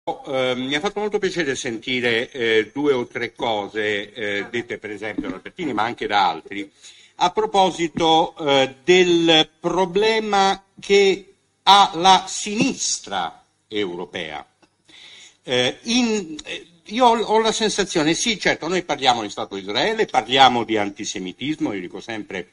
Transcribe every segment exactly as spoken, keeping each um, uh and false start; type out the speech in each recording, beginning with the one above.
Eh, mi ha fatto molto piacere sentire eh, due o tre cose eh, dette per esempio da Albertini ma anche da altri a proposito eh, del problema che ha la sinistra europea. Eh, in, eh, io ho, ho la sensazione, sì certo, noi parliamo di Stato di Israele, parliamo di antisemitismo, io dico sempre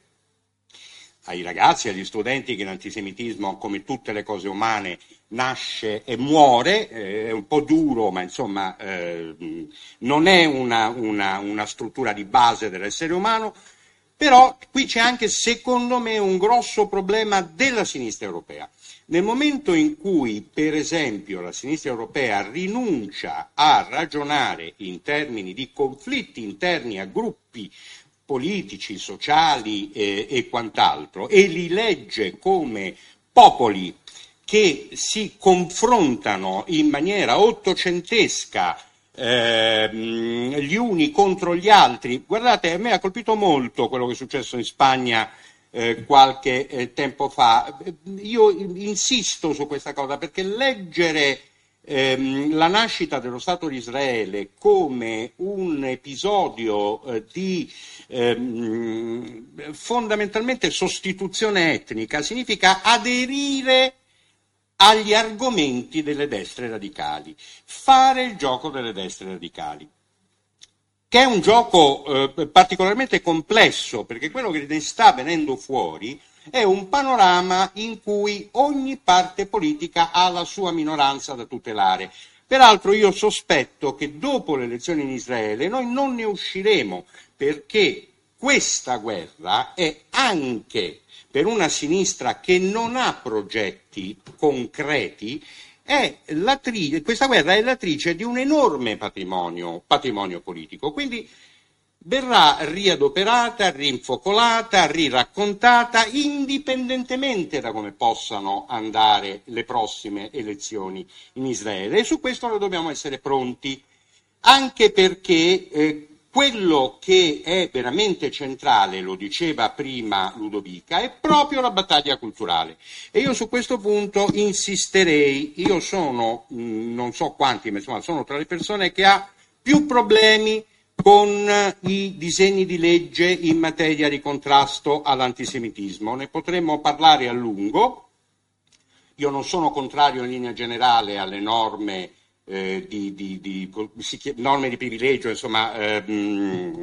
ai ragazzi, agli studenti che l'antisemitismo, come tutte le cose umane, nasce e muore, eh, è un po' duro, ma insomma eh, non è una, una, una struttura di base dell'essere umano, però qui c'è anche, secondo me, un grosso problema della sinistra europea. Nel momento in cui, per esempio, la sinistra europea rinuncia a ragionare in termini di conflitti interni a gruppi politici, sociali eh, e quant'altro, e li legge come popoli che si confrontano in maniera ottocentesca eh, gli uni contro gli altri. Guardate, a me ha colpito molto quello che è successo in Spagna eh, qualche eh, tempo fa. Io insisto su questa cosa perché leggere ehm, la nascita dello Stato di Israele come un episodio eh, di ehm, fondamentalmente sostituzione etnica significa aderire agli argomenti delle destre radicali, fare il gioco delle destre radicali, che è un gioco eh, particolarmente complesso, perché quello che ne sta venendo fuori è un panorama in cui ogni parte politica ha la sua minoranza da tutelare. Peraltro io sospetto che dopo le elezioni in Israele noi non ne usciremo, perché questa guerra è anche per una sinistra che non ha progetti concreti, è l'attrice, questa guerra è l'attrice di un enorme patrimonio, patrimonio politico, quindi verrà riadoperata, rinfocolata, riraccontata, indipendentemente da come possano andare le prossime elezioni in Israele. E su questo noi dobbiamo essere pronti, anche perché eh, quello che è veramente centrale, lo diceva prima Ludovica, è proprio la battaglia culturale. E io su questo punto insisterei. Io sono, mh, non so quanti, ma insomma sono tra le persone che ha più problemi con i disegni di legge in materia di contrasto all'antisemitismo. Ne potremmo parlare a lungo. Io non sono contrario in linea generale alle norme Eh, di, di, di, di norme di privilegio, insomma eh, mh,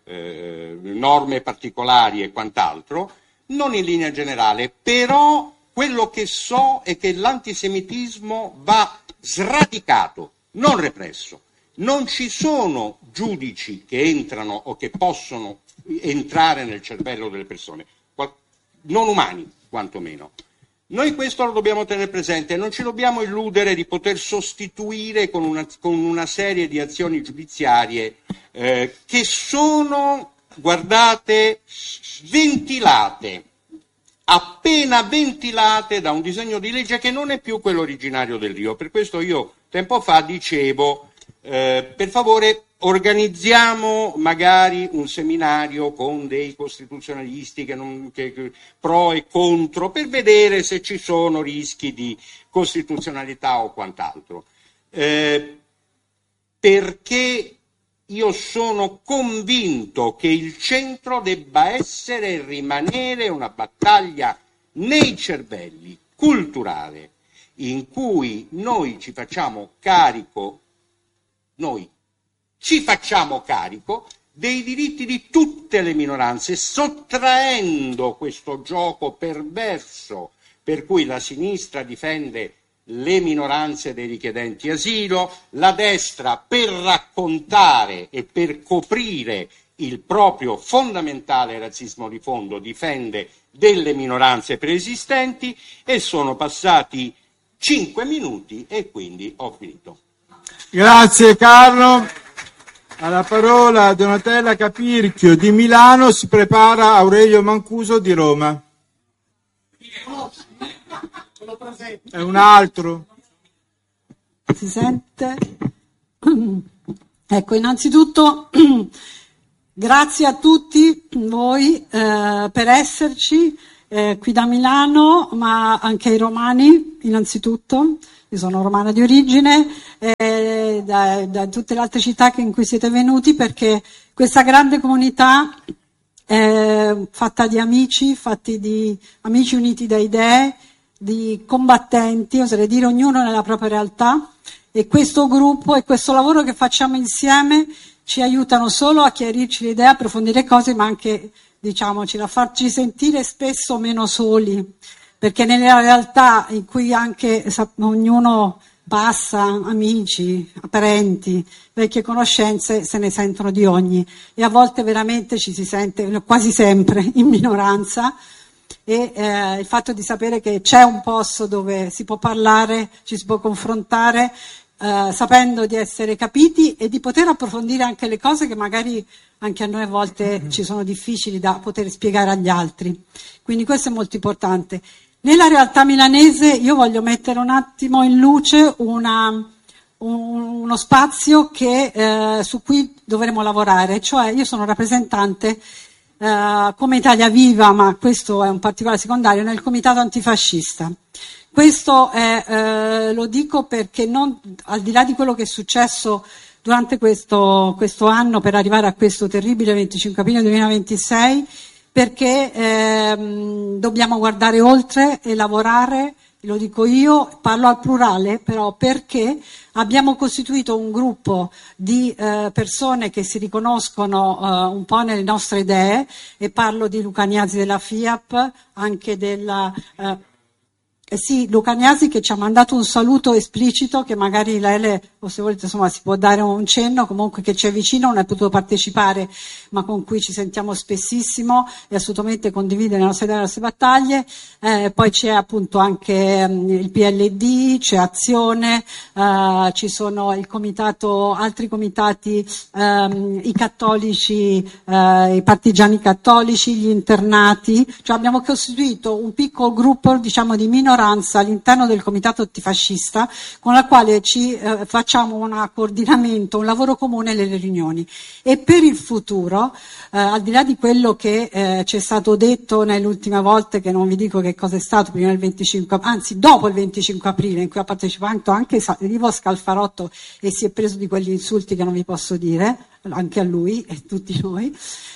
eh, norme particolari e quant'altro, non in linea generale, però quello che so è che l'antisemitismo va sradicato, non represso. Non ci sono giudici che entrano o che possono entrare nel cervello delle persone, non umani quantomeno. Noi questo lo dobbiamo tenere presente, non ci dobbiamo illudere di poter sostituire con una, con una serie di azioni giudiziarie eh, che sono, guardate, ventilate, appena ventilate da un disegno di legge che non è più quello originario del Rio. Per questo io tempo fa dicevo, eh, per favore organizziamo magari un seminario con dei costituzionalisti che non, che, che, pro e contro, per vedere se ci sono rischi di costituzionalità o quant'altro. Eh, perché io sono convinto che il centro debba essere e rimanere una battaglia nei cervelli, culturale, in cui noi ci facciamo carico, noi ci facciamo carico dei diritti di tutte le minoranze, sottraendo questo gioco perverso per cui la sinistra difende le minoranze dei richiedenti asilo, la destra per raccontare e per coprire il proprio fondamentale razzismo di fondo difende delle minoranze preesistenti, e sono passati cinque minuti e quindi ho finito. Grazie Carlo. Alla parola Donatella Capirchio di Milano, si prepara Aurelio Mancuso di Roma. È un altro. Si sente? Ecco, innanzitutto grazie a tutti voi eh, per esserci eh, qui da Milano, ma anche ai romani, innanzitutto. Io sono romana di origine, eh, da, da tutte le altre città in cui siete venuti, perché questa grande comunità è fatta di amici, fatti di amici uniti da idee, di combattenti, oserei dire, ognuno nella propria realtà, e questo gruppo e questo lavoro che facciamo insieme ci aiutano solo a chiarirci le idee, a approfondire cose, ma anche, diciamoci, a farci sentire spesso meno soli, perché nella realtà in cui anche ognuno passa, amici, parenti, vecchie conoscenze, se ne sentono di ogni, e a volte veramente ci si sente, quasi sempre, in minoranza, e eh, il fatto di sapere che c'è un posto dove si può parlare, ci si può confrontare, eh, sapendo di essere capiti e di poter approfondire anche le cose che magari anche a noi a volte ci sono difficili da poter spiegare agli altri. Quindi questo è molto importante. Nella realtà milanese io voglio mettere un attimo in luce una, un, uno spazio che, eh, su cui dovremo lavorare, cioè io sono rappresentante eh, come Italia Viva, ma questo è un particolare secondario, nel comitato antifascista. Questo è, eh, lo dico perché non, al di là di quello che è successo durante questo, questo anno per arrivare a questo terribile venticinque aprile duemilaventisei, perché ehm, dobbiamo guardare oltre e lavorare, lo dico io, parlo al plurale, però perché abbiamo costituito un gruppo di eh, persone che si riconoscono eh, un po' nelle nostre idee, e parlo di Luca Gnasi della FIAP, anche della... Eh, Eh sì, Luca Gnasi, che ci ha mandato un saluto esplicito, che magari Lele, o se volete, insomma, si può dare un cenno, comunque che ci è vicino, non è potuto partecipare, ma con cui ci sentiamo spessissimo e assolutamente condivide le nostre idee e le nostre battaglie. Eh, poi c'è appunto anche um, il P L D, c'è Azione, uh, ci sono il comitato, altri comitati, um, i cattolici, uh, i partigiani cattolici, gli internati, cioè abbiamo costituito un piccolo gruppo, diciamo, di minoranza all'interno del comitato antifascista, con la quale ci eh, facciamo un coordinamento, un lavoro comune nelle riunioni. E per il futuro, eh, al di là di quello che eh, ci è stato detto nelle ultime volte, che non vi dico che cosa è stato prima del venticinque, anzi dopo il venticinque aprile, in cui ha partecipato anche Ivo Scalfarotto e si è preso di quegli insulti che non vi posso dire, anche a lui e tutti noi.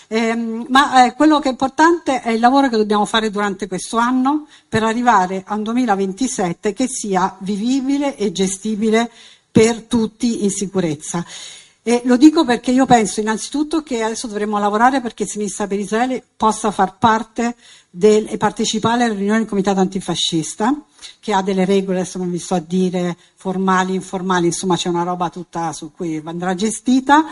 Eh, ma eh, quello che è importante è il lavoro che dobbiamo fare durante questo anno per arrivare a un duemilaventisette che sia vivibile e gestibile per tutti in sicurezza. E lo dico perché io penso innanzitutto che adesso dovremo lavorare perché Sinistra per Israele possa far parte del, e partecipare alle riunioni del comitato antifascista, che ha delle regole, adesso non vi sto a dire formali, informali, insomma c'è una roba tutta su cui andrà gestita,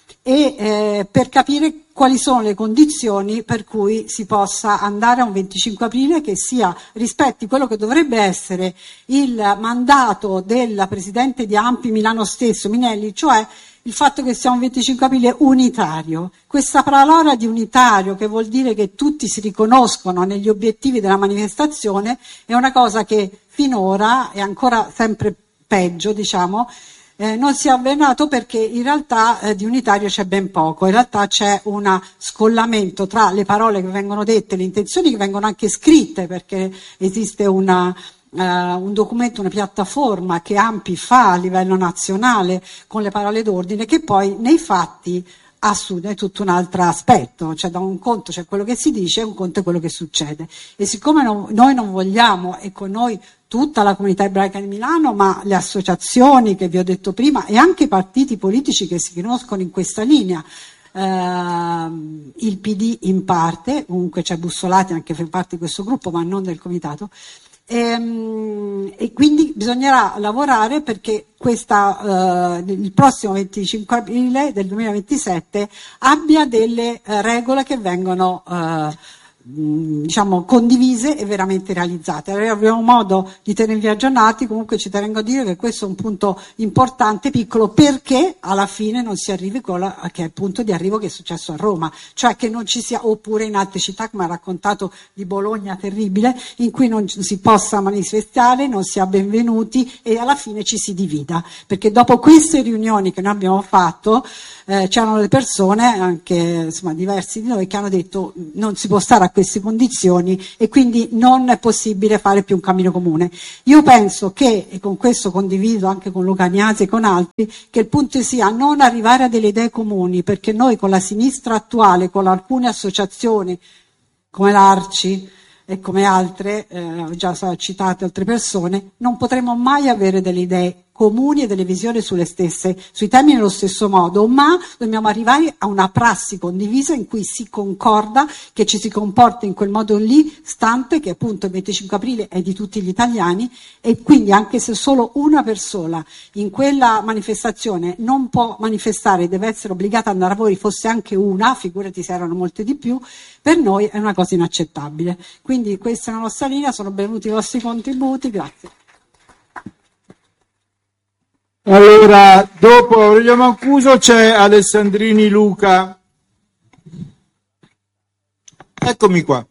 e eh, per capire quali sono le condizioni per cui si possa andare a un venticinque aprile che sia rispetti quello che dovrebbe essere il mandato della Presidente di Ampi Milano stesso, Minelli, cioè il fatto che sia un venticinque aprile unitario. Questa parola di unitario, che vuol dire che tutti si riconoscono negli obiettivi della manifestazione, è una cosa che finora è ancora sempre peggio, diciamo, Eh, non si è avvenuto perché in realtà eh, di unitario c'è ben poco, in realtà c'è un scollamento tra le parole che vengono dette, le intenzioni che vengono anche scritte, perché esiste una, uh, un documento, una piattaforma che Ampi fa a livello nazionale con le parole d'ordine, che poi nei fatti assume tutto un altro aspetto, cioè da un conto c'è quello che si dice e un conto è quello che succede. E siccome non, noi non vogliamo, e con noi tutta la comunità ebraica di Milano, ma le associazioni che vi ho detto prima e anche i partiti politici che si riconoscono in questa linea, eh, il P D in parte, comunque c'è Bussolati anche fa parte di questo gruppo ma non del comitato, e, e quindi bisognerà lavorare perché questa, eh, il prossimo venticinque aprile del duemilaventisette abbia delle eh, regole che vengono eh, diciamo condivise e veramente realizzate. Allora, avremo modo di tenervi aggiornati, comunque ci tengo a dire che questo è un punto importante, piccolo, perché alla fine non si arrivi con la, che è il punto di arrivo che è successo a Roma, cioè che non ci sia, oppure in altre città come ha raccontato di Bologna terribile, in cui non si possa manifestare, non sia benvenuti e alla fine ci si divida, perché dopo queste riunioni che noi abbiamo fatto eh, c'erano le persone, anche insomma diversi di noi, che hanno detto non si può stare a queste condizioni e quindi non è possibile fare più un cammino comune. Io penso che, e con questo condivido anche con Luca Agnasi e con altri, che il punto sia non arrivare a delle idee comuni, perché noi con la sinistra attuale, con alcune associazioni come l'Arci e come altre, eh, ho già citate altre persone, non potremo mai avere delle idee comuni e delle visioni sulle stesse, sui temi nello stesso modo, ma dobbiamo arrivare a una prassi condivisa in cui si concorda che ci si comporta in quel modo lì, stante che appunto il venticinque aprile è di tutti gli italiani, e quindi anche se solo una persona in quella manifestazione non può manifestare, deve essere obbligata ad andare a lavoro, fosse anche una, figurati se erano molte di più, per noi è una cosa inaccettabile. Quindi questa è la nostra linea, sono benvenuti i vostri contributi, grazie. Allora, dopo Aurelio Mancuso c'è Alessandrini Luca. Eccomi qua.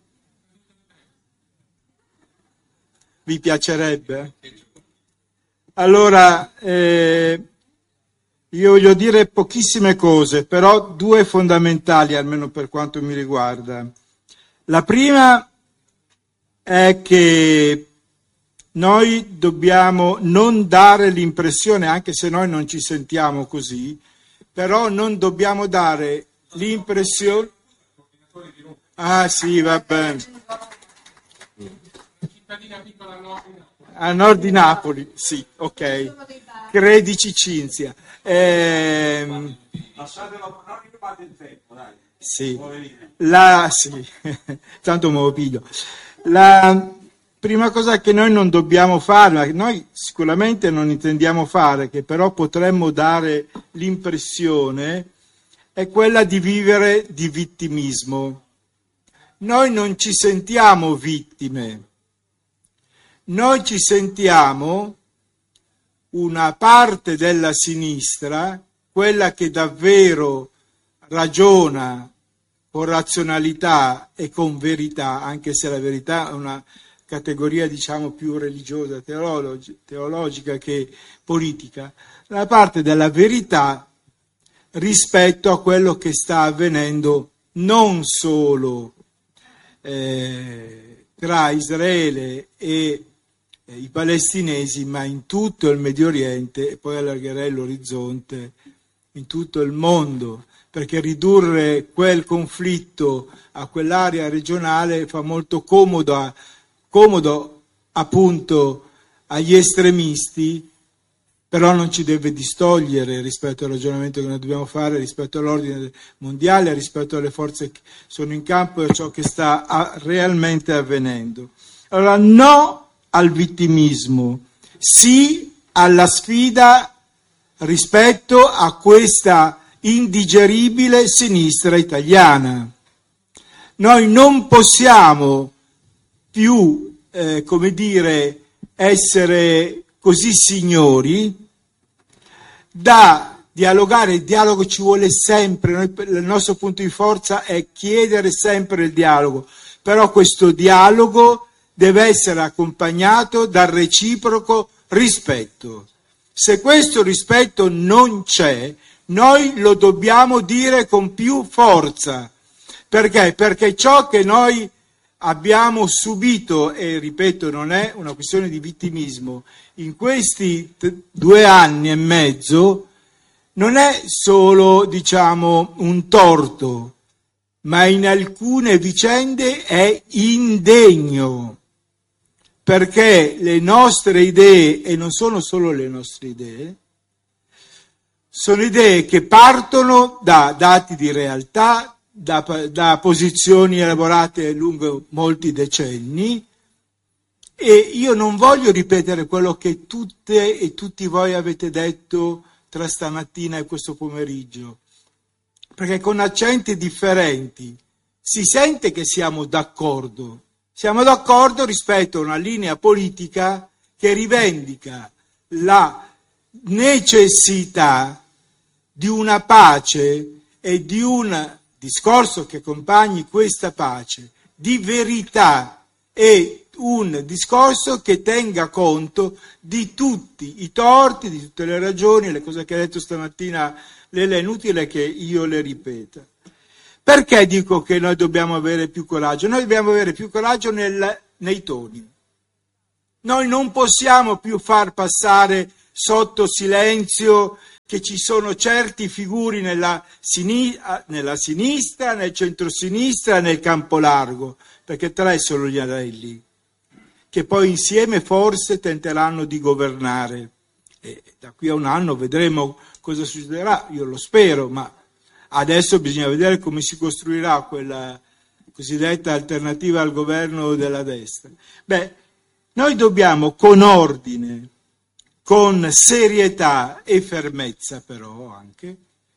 Vi piacerebbe? Allora, eh, io voglio dire pochissime cose, però due fondamentali, almeno per quanto mi riguarda. La prima è che noi dobbiamo non dare l'impressione, anche se noi non ci sentiamo così, però non dobbiamo dare l'impressione... Ah sì, va bene. A nord di Napoli, sì, ok. Credici Cinzia. Ehm... Sì, la... sì. Tanto me lo piglio. La... Prima cosa che noi non dobbiamo fare, ma che noi sicuramente non intendiamo fare, che però potremmo dare l'impressione, è quella di vivere di vittimismo. Noi non ci sentiamo vittime, noi ci sentiamo una parte della sinistra, quella che davvero ragiona con razionalità e con verità, anche se la verità è una categoria diciamo più religiosa, teologi- teologica che politica, la parte della verità rispetto a quello che sta avvenendo non solo eh, tra Israele e eh, i palestinesi, ma in tutto il Medio Oriente, e poi allargherei l'orizzonte, in tutto il mondo, perché ridurre quel conflitto a quell'area regionale fa molto comodo a comodo appunto agli estremisti, però non ci deve distogliere rispetto al ragionamento che noi dobbiamo fare, rispetto all'ordine mondiale, rispetto alle forze che sono in campo e a ciò che sta a, realmente avvenendo. Allora, no al vittimismo, sì alla sfida rispetto a questa indigeribile sinistra italiana. Noi non possiamo più, eh, come dire, essere così signori da dialogare. Il dialogo ci vuole sempre, noi, il nostro punto di forza è chiedere sempre il dialogo, però questo dialogo deve essere accompagnato dal reciproco rispetto. Se questo rispetto non c'è, noi lo dobbiamo dire con più forza. Perché? Perché ciò che noi abbiamo subito, e ripeto non è una questione di vittimismo, in questi t- due anni e mezzo non è solo, diciamo, un torto, ma in alcune vicende è indegno, perché le nostre idee, e non sono solo le nostre idee, sono idee che partono da dati di realtà, Da, da posizioni elaborate lungo molti decenni, e io non voglio ripetere quello che tutte e tutti voi avete detto tra stamattina e questo pomeriggio, perché con accenti differenti si sente che siamo d'accordo. Siamo d'accordo rispetto a una linea politica che rivendica la necessità di una pace e di un discorso che accompagni questa pace, di verità, e un discorso che tenga conto di tutti i torti, di tutte le ragioni, le cose che ha detto stamattina Lele, è inutile che io le ripeta. Perché dico che noi dobbiamo avere più coraggio? Noi dobbiamo avere più coraggio nel, nei toni. Noi non possiamo più far passare sotto silenzio che ci sono certi figuri nella, sini- nella sinistra, nel centrosinistra, nel campo largo, perché tre sono gli anelli, che poi insieme forse tenteranno di governare. E da qui a un anno vedremo cosa succederà, io lo spero, ma adesso bisogna vedere come si costruirà quella cosiddetta alternativa al governo della destra. Beh, noi dobbiamo con ordine, con serietà e fermezza però anche,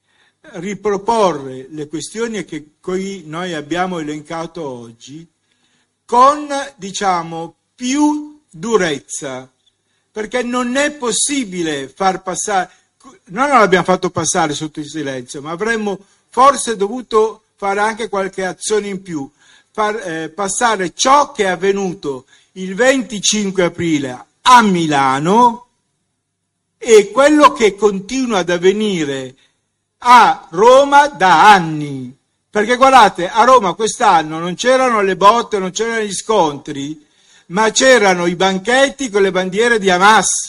riproporre le questioni che qui noi abbiamo elencato oggi con, diciamo, più durezza, perché non è possibile far passare, noi non l'abbiamo fatto passare sotto il silenzio, ma avremmo forse dovuto fare anche qualche azione in più, far eh, passare ciò che è avvenuto il venticinque aprile a Milano e quello che continua ad avvenire a Roma da anni. Perché guardate, a Roma quest'anno non c'erano le botte, non c'erano gli scontri, ma c'erano i banchetti con le bandiere di Hamas.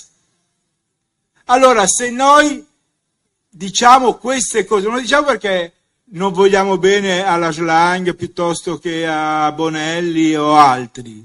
Allora, se noi diciamo queste cose, non lo diciamo perché non vogliamo bene alla Schlang piuttosto che a Bonelli o altri,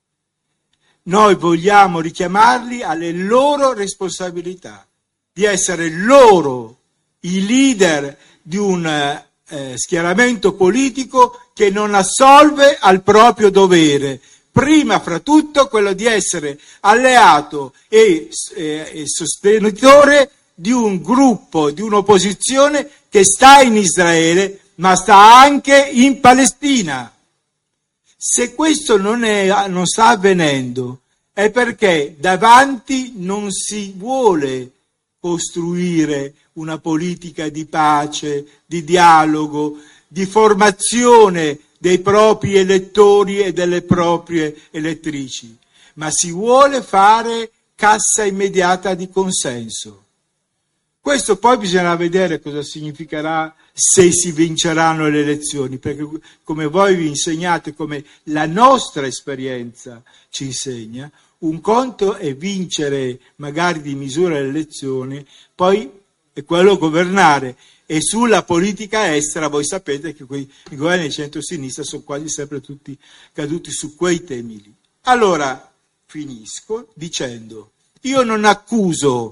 noi vogliamo richiamarli alle loro responsabilità, di essere loro i leader di un eh, schieramento politico che non assolve al proprio dovere, prima fra tutto quello di essere alleato e, eh, e sostenitore di un gruppo, di un'opposizione che sta in Israele, ma sta anche in Palestina. Se questo non, è, non sta avvenendo è perché davanti non si vuole costruire una politica di pace, di dialogo, di formazione dei propri elettori e delle proprie elettrici, ma si vuole fare cassa immediata di consenso. Questo poi bisognerà vedere cosa significherà se si vinceranno le elezioni, perché come voi vi insegnate, come la nostra esperienza ci insegna, un conto è vincere magari di misura le elezioni, poi è quello governare. E sulla politica estera voi sapete che quei, i governi di centro-sinistra sono quasi sempre tutti caduti su quei temi lì. Allora, finisco dicendo, io non accuso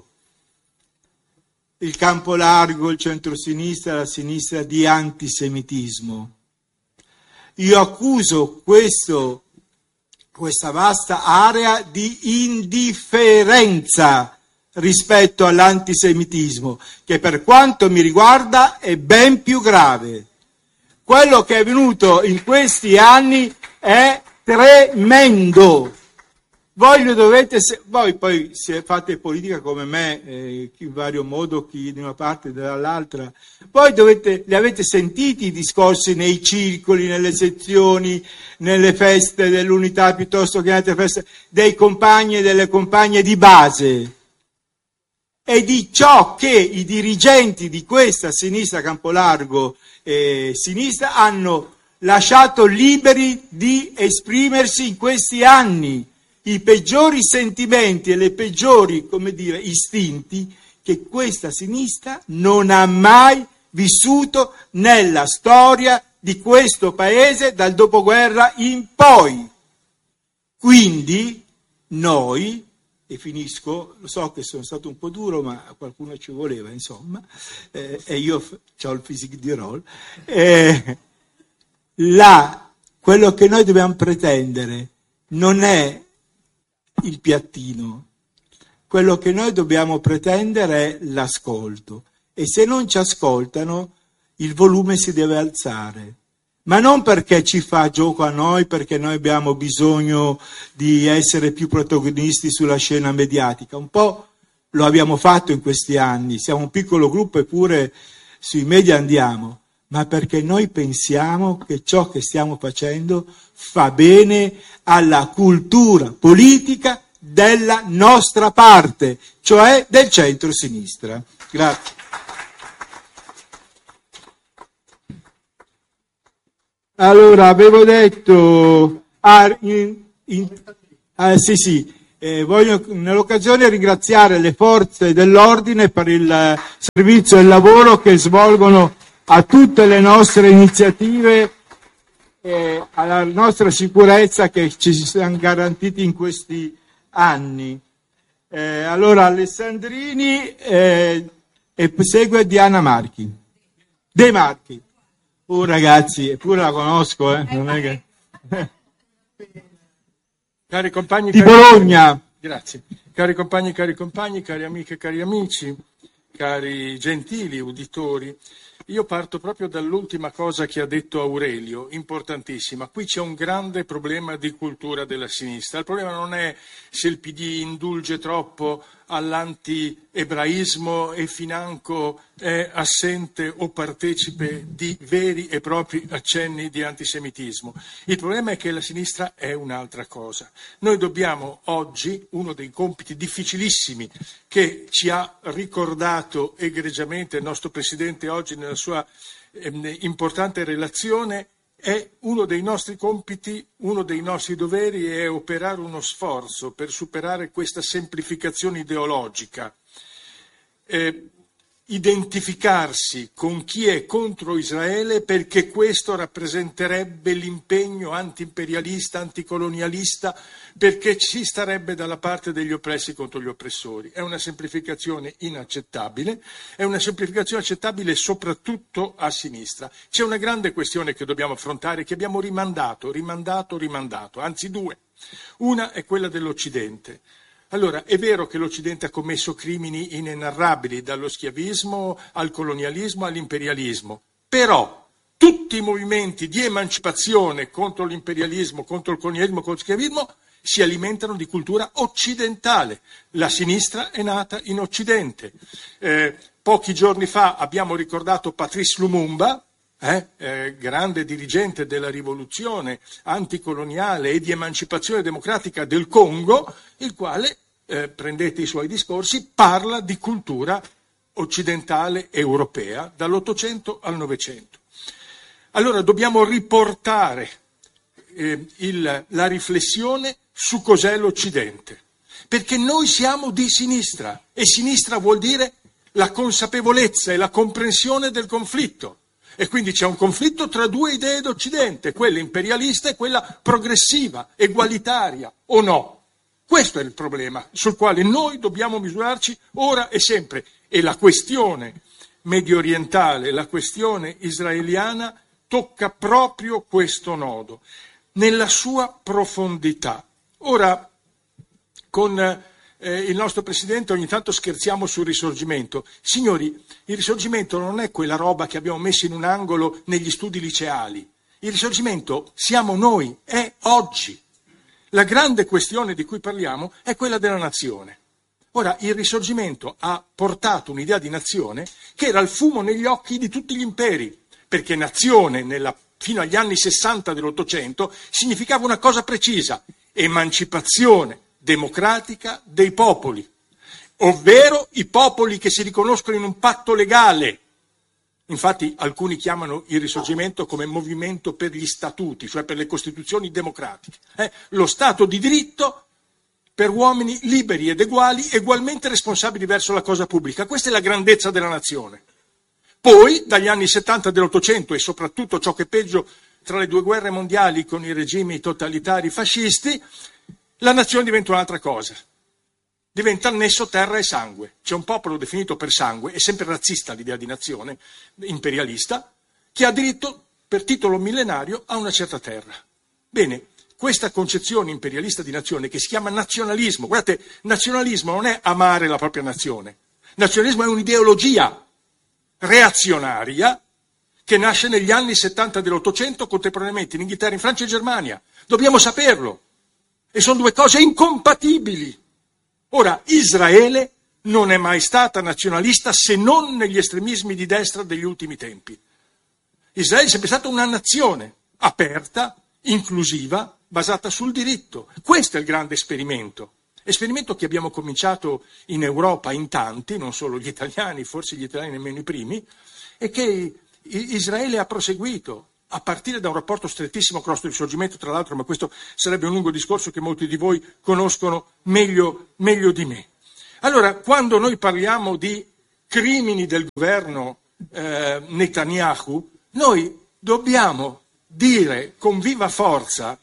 il campo largo, il centro-sinistra, la sinistra di antisemitismo. Io accuso questo, questa vasta area di indifferenza rispetto all'antisemitismo, che per quanto mi riguarda è ben più grave. Quello che è avvenuto in questi anni è tremendo. Voi lo dovete, voi poi se fate politica come me, eh, in vario modo, chi di una parte e dall'altra, voi dovete, li avete sentiti i discorsi nei circoli, nelle sezioni, nelle feste dell'unità piuttosto che in altre feste, dei compagni e delle compagne di base. E di ciò che i dirigenti di questa sinistra Campolargo e sinistra hanno lasciato liberi di esprimersi in questi anni, i peggiori sentimenti e le peggiori, come dire, istinti che questa sinistra non ha mai vissuto nella storia di questo paese dal dopoguerra in poi. Quindi noi, e finisco, lo so che sono stato un po' duro, ma a qualcuno ci voleva, insomma, eh, e io f- ho il physique di role, eh, là, quello che noi dobbiamo pretendere non è il piattino, quello che noi dobbiamo pretendere è l'ascolto, e se non ci ascoltano il volume si deve alzare. Ma non perché ci fa gioco a noi, perché noi abbiamo bisogno di essere più protagonisti sulla scena mediatica. Un po' lo abbiamo fatto in questi anni, siamo un piccolo gruppo eppure sui media andiamo, ma perché noi pensiamo che ciò che stiamo facendo fa bene alla cultura politica della nostra parte, cioè del centro-sinistra. Grazie. Allora, avevo detto, ah, in, in, ah, sì, sì, eh, voglio nell'occasione ringraziare le forze dell'ordine per il servizio e il lavoro che svolgono a tutte le nostre iniziative e alla nostra sicurezza che ci siamo garantiti in questi anni. Eh, allora, Alessandrini eh, e segue Diana Marchi. De Marchi. Oh ragazzi, eppure la conosco, eh. Non è che... Cari compagni, di cari... Bologna. Grazie. Cari compagni, cari compagni, cari amiche e cari amici, cari gentili uditori, io parto proprio dall'ultima cosa che ha detto Aurelio, importantissima. Qui c'è un grande problema di cultura della sinistra. Il problema non è se il P D indulge troppo all'anti-ebraismo e financo è assente o partecipe di veri e propri accenni di antisemitismo. Il problema è che la sinistra è un'altra cosa. Noi dobbiamo oggi, uno dei compiti difficilissimi che ci ha ricordato egregiamente il nostro Presidente oggi nella sua eh, importante relazione, è uno dei nostri compiti, uno dei nostri doveri è operare uno sforzo per superare questa semplificazione ideologica, eh, identificarsi con chi è contro Israele perché questo rappresenterebbe l'impegno anti-imperialista, anticolonialista, perché ci starebbe dalla parte degli oppressi contro gli oppressori. È una semplificazione inaccettabile, è una semplificazione accettabile soprattutto a sinistra. C'è una grande questione che dobbiamo affrontare, che abbiamo rimandato, rimandato, rimandato, anzi due. Una è quella dell'Occidente. Allora, è vero che l'Occidente ha commesso crimini inenarrabili, dallo schiavismo al colonialismo all'imperialismo, però tutti i movimenti di emancipazione contro l'imperialismo, contro il colonialismo, contro lo schiavismo, si alimentano di cultura occidentale. La sinistra è nata in Occidente. Eh, pochi giorni fa abbiamo ricordato Patrice Lumumba, Eh, eh, grande dirigente della rivoluzione anticoloniale e di emancipazione democratica del Congo, il quale, eh, prendete i suoi discorsi, parla di cultura occidentale europea dall'Ottocento al Novecento. Allora dobbiamo riportare eh, il, la riflessione su cos'è l'Occidente, perché noi siamo di sinistra e sinistra vuol dire la consapevolezza e la comprensione del conflitto. E quindi c'è un conflitto tra due idee d'Occidente, quella imperialista e quella progressiva, egualitaria o no. Questo è il problema sul quale noi dobbiamo misurarci ora e sempre. E la questione medio orientale, la questione israeliana tocca proprio questo nodo, nella sua profondità. Ora, con Eh, il nostro Presidente ogni tanto scherziamo sul Risorgimento. Signori, il Risorgimento non è quella roba che abbiamo messo in un angolo negli studi liceali. Il Risorgimento siamo noi, è oggi. La grande questione di cui parliamo è quella della nazione. Ora, il Risorgimento ha portato un'idea di nazione che era il fumo negli occhi di tutti gli imperi, perché nazione nella, fino agli anni sessanta dell'Ottocento significava una cosa precisa: emancipazione democratica dei popoli, ovvero i popoli che si riconoscono in un patto legale. Infatti alcuni chiamano il Risorgimento come movimento per gli statuti, cioè per le costituzioni democratiche. Eh? Lo Stato di diritto per uomini liberi ed uguali, ugualmente responsabili verso la cosa pubblica. Questa è la grandezza della nazione. Poi, dagli anni settanta dell'Ottocento e soprattutto ciò che è peggio tra le due guerre mondiali con i regimi totalitari fascisti, la nazione diventa un'altra cosa, diventa il nesso terra e sangue. C'è un popolo definito per sangue, è sempre razzista l'idea di nazione, imperialista, che ha diritto per titolo millenario a una certa terra. Bene, questa concezione imperialista di nazione che si chiama nazionalismo, guardate, nazionalismo non è amare la propria nazione, nazionalismo è un'ideologia reazionaria che nasce negli anni settanta dell'Ottocento contemporaneamente in Inghilterra, in Francia e Germania. Dobbiamo saperlo. E sono due cose incompatibili. Ora, Israele non è mai stata nazionalista se non negli estremismi di destra degli ultimi tempi. Israele è sempre stata una nazione aperta, inclusiva, basata sul diritto. Questo è il grande esperimento. Esperimento che abbiamo cominciato in Europa in tanti, non solo gli italiani, forse gli italiani nemmeno i primi, e che Israele ha proseguito. a partire da un rapporto strettissimo con il nostro risorgimento, tra l'altro, ma questo sarebbe un lungo discorso che molti di voi conoscono meglio, meglio di me. Allora, quando noi parliamo di crimini del governo eh, Netanyahu, noi dobbiamo dire con viva forza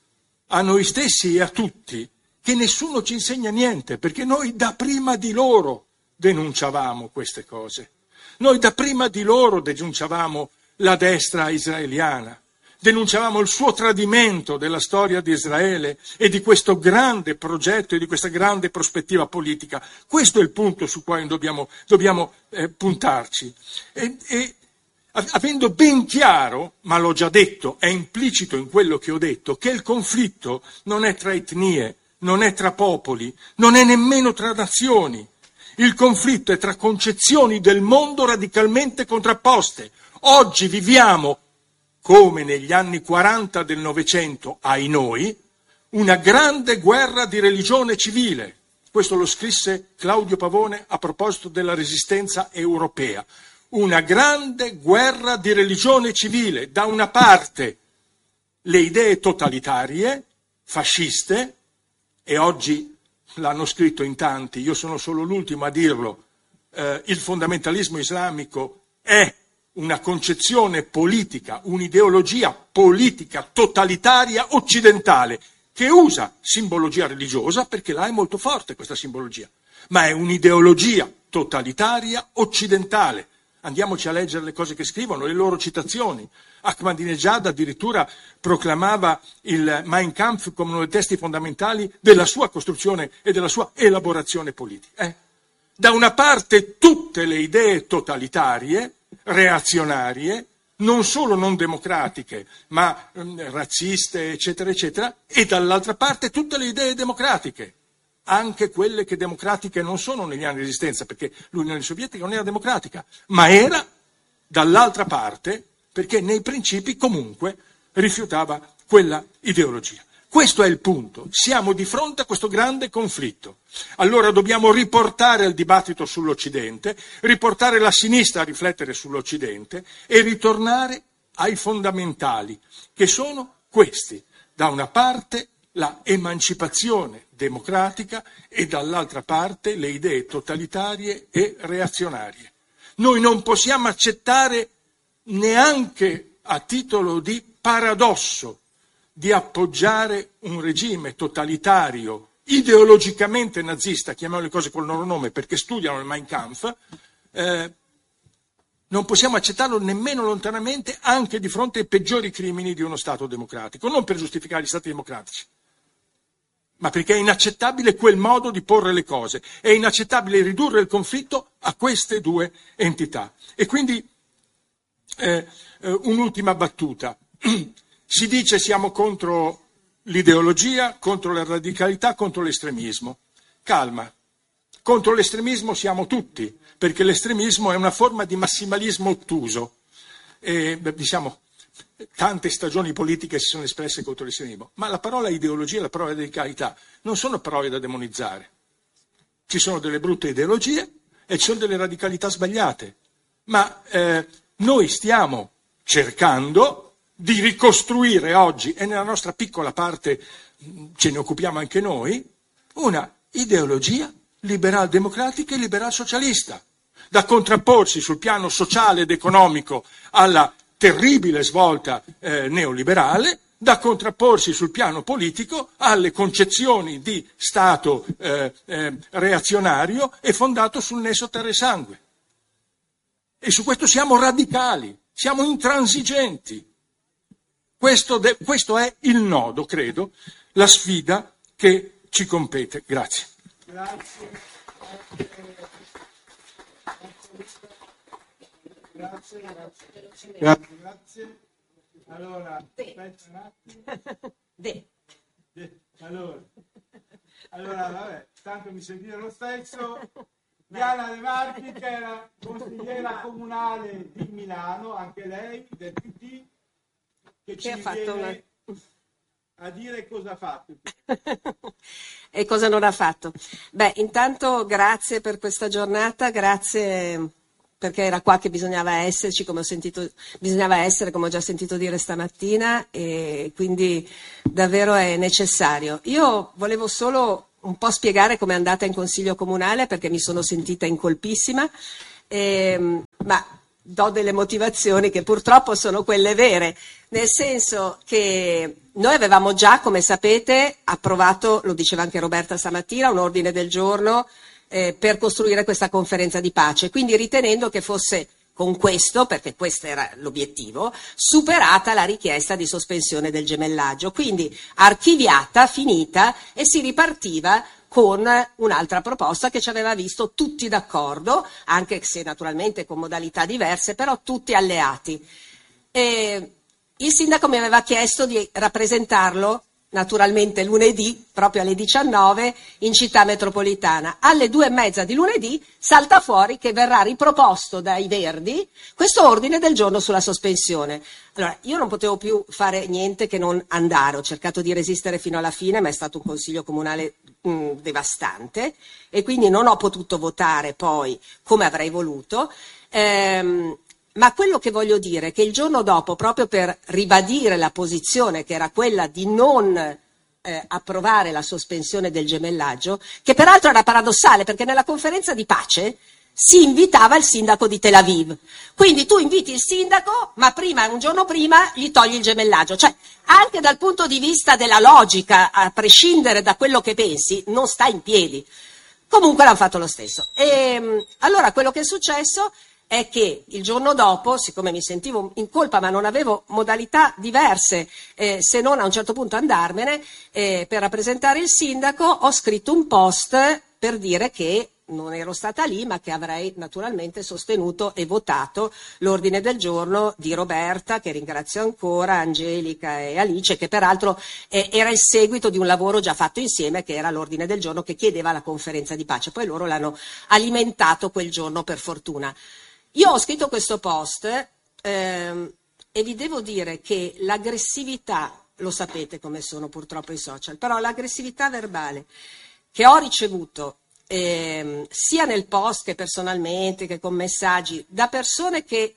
a noi stessi e a tutti che nessuno ci insegna niente, perché noi da prima di loro denunciavamo queste cose. Noi da prima di loro denunciavamo la destra israeliana, denunciavamo il suo tradimento della storia di Israele e di questo grande progetto e di questa grande prospettiva politica. Questo è il punto su cui dobbiamo, dobbiamo eh, puntarci. E, e avendo ben chiaro, ma l'ho già detto, è implicito in quello che ho detto, che il conflitto non è tra etnie, non è tra popoli, non è nemmeno tra nazioni. Il conflitto è tra concezioni del mondo radicalmente contrapposte. Oggi viviamo, come negli anni quaranta del Novecento, ai noi, una grande guerra di religione civile. Questo lo scrisse Claudio Pavone a proposito della resistenza europea. Una grande guerra di religione civile. Da una parte le idee totalitarie, fasciste, e oggi l'hanno scritto in tanti, io sono solo l'ultimo a dirlo, eh, il fondamentalismo islamico è una concezione politica, un'ideologia politica totalitaria occidentale che usa simbologia religiosa, perché là è molto forte questa simbologia, ma è un'ideologia totalitaria occidentale. Andiamoci a leggere le cose che scrivono, le loro citazioni. Ahmadinejad addirittura proclamava il Mein Kampf come uno dei testi fondamentali della sua costruzione e della sua elaborazione politica. Eh? Da una parte tutte le idee totalitarie, reazionarie, non solo non democratiche, ma eh, razziste, eccetera, eccetera, e dall'altra parte tutte le idee democratiche, anche quelle che democratiche non sono negli anni di resistenza, perché l'Unione Sovietica non era democratica, ma era dall'altra parte perché nei principi comunque rifiutava quella ideologia. Questo è il punto. Siamo di fronte a questo grande conflitto. Allora dobbiamo riportare il dibattito sull'Occidente, riportare la sinistra a riflettere sull'Occidente e ritornare ai fondamentali, che sono questi. Da una parte la emancipazione democratica e dall'altra parte le idee totalitarie e reazionarie. Noi non possiamo accettare neanche a titolo di paradosso di appoggiare un regime totalitario, ideologicamente nazista, chiamiamo le cose col loro nome perché studiano il Mein Kampf, eh, non possiamo accettarlo nemmeno lontanamente anche di fronte ai peggiori crimini di uno Stato democratico, non per giustificare gli Stati democratici, ma perché è inaccettabile quel modo di porre le cose, è inaccettabile ridurre il conflitto a queste due entità. E quindi eh, eh, un'ultima battuta. Si dice siamo contro l'ideologia, contro la radicalità, contro l'estremismo. Calma, contro l'estremismo siamo tutti, perché l'estremismo è una forma di massimalismo ottuso. E, diciamo, tante stagioni politiche si sono espresse contro l'estremismo, ma la parola ideologia e la parola radicalità non sono parole da demonizzare. Ci sono delle brutte ideologie e ci sono delle radicalità sbagliate, ma eh, noi stiamo cercando di ricostruire oggi, e nella nostra piccola parte ce ne occupiamo anche noi, una ideologia liberal-democratica e liberal-socialista, da contrapporsi sul piano sociale ed economico alla terribile svolta eh, neoliberale, da contrapporsi sul piano politico alle concezioni di Stato eh, eh, reazionario e fondato sul nesso terra e sangue. E su questo siamo radicali, siamo intransigenti. Questo, de- questo è il nodo, credo, la sfida che ci compete. Grazie. Grazie. Grazie, grazie. Grazie, grazie. Allora, aspetta un attimo. De. De. Allora, allora, vabbè, tanto mi sentite lo stesso. Diana De Marchi, che era consigliera comunale di Milano, anche lei, del P D, che, che ci ha fatto una... a dire cosa ha fatto. E cosa non ha fatto. Beh, intanto grazie per questa giornata, grazie perché era qua che bisognava esserci, come ho sentito, bisognava essere, come ho già sentito dire stamattina, e quindi davvero è necessario. Io volevo solo un po' spiegare com'è andata in Consiglio Comunale, perché mi sono sentita incolpissima, eh, ma do delle motivazioni che purtroppo sono quelle vere, nel senso che noi avevamo già, come sapete, approvato, lo diceva anche Roberta stamattina, un ordine del giorno eh, per costruire questa conferenza di pace, quindi ritenendo che fosse con questo, perché questo era l'obiettivo, superata la richiesta di sospensione del gemellaggio, quindi archiviata, finita, e si ripartiva con un'altra proposta che ci aveva visto tutti d'accordo, anche se naturalmente con modalità diverse, però tutti alleati. E il sindaco mi aveva chiesto di rappresentarlo naturalmente lunedì, proprio alle diciannove, in città metropolitana. Alle due e mezza di lunedì salta fuori che verrà riproposto dai Verdi questo ordine del giorno sulla sospensione. Allora, io non potevo più fare niente che non andare, ho cercato di resistere fino alla fine, ma è stato un consiglio comunale mh, devastante, e quindi non ho potuto votare poi come avrei voluto. Ehm, Ma quello che voglio dire è che il giorno dopo, proprio per ribadire la posizione che era quella di non eh, approvare la sospensione del gemellaggio, che peraltro era paradossale perché nella conferenza di pace si invitava il sindaco di Tel Aviv. Quindi tu inviti il sindaco, ma prima, un giorno prima, gli togli il gemellaggio. Cioè, anche dal punto di vista della logica, a prescindere da quello che pensi, non sta in piedi. Comunque l'hanno fatto lo stesso. E allora quello che è successo è che il giorno dopo, siccome mi sentivo in colpa ma non avevo modalità diverse eh, se non a un certo punto andarmene eh, per rappresentare il sindaco, ho scritto un post per dire che non ero stata lì, ma che avrei naturalmente sostenuto e votato l'ordine del giorno di Roberta, che ringrazio ancora, Angelica e Alice, che peraltro eh, era il seguito di un lavoro già fatto insieme, che era l'ordine del giorno che chiedeva la conferenza di pace. Poi loro l'hanno alimentato quel giorno, per fortuna. Io ho scritto questo post ehm, e vi devo dire che l'aggressività, lo sapete come sono purtroppo i social, però l'aggressività verbale che ho ricevuto ehm, sia nel post che personalmente, che con messaggi, da persone che